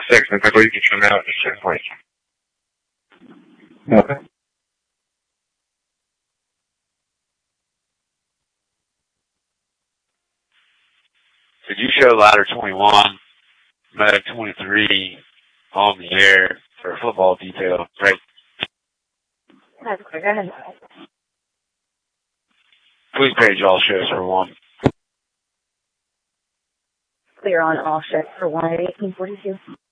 6, and quickly you can trim out at 6 points. Okay. Did you show ladder 21, medic 23 on the air for a football detail, right? That's quick. Go ahead. Please page all shows for 1. Clear on all shifts for 1 at 1842.